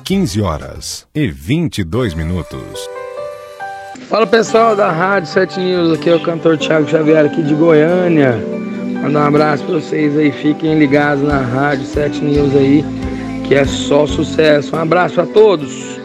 15h22. Fala pessoal da Rádio 7 News, aqui é o cantor Thiago Xavier aqui de Goiânia. Manda um abraço pra vocês aí, fiquem ligados na Rádio 7 News aí, que é só sucesso. Um abraço a todos.